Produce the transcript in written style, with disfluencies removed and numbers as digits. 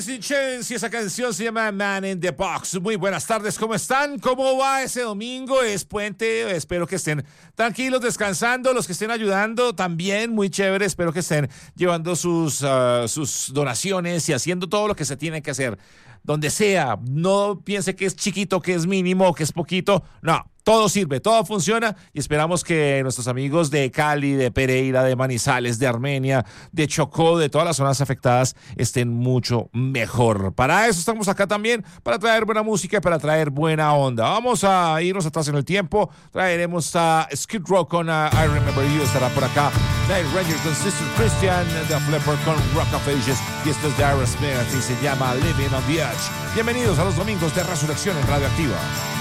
Quincy Jones y esa canción se llama Man in the Box. Muy buenas tardes, ¿cómo están? ¿Cómo va ese domingo? Es puente, espero que estén tranquilos, descansando. Los que estén ayudando también, muy chévere. Espero que estén llevando sus donaciones y haciendo todo lo que se tiene que hacer. Donde sea, no piense que es chiquito, que es mínimo, que es poquito. No, todo sirve, todo funciona y esperamos que nuestros amigos de Cali, de Pereira, de Manizales, de Armenia, de Chocó, de todas las zonas afectadas estén mucho mejor. Para eso estamos acá también, para traer buena música y para traer buena onda. Vamos a irnos atrás en el tiempo. Traeremos a Skid Row con I Remember You, estará por acá. Night Ranger con Sister Christian, The Flipper con Rock of Ages y esto es de Aerosmith y se llama Living on the Edge. Bienvenidos a los domingos de Resurrección en Radio Activa.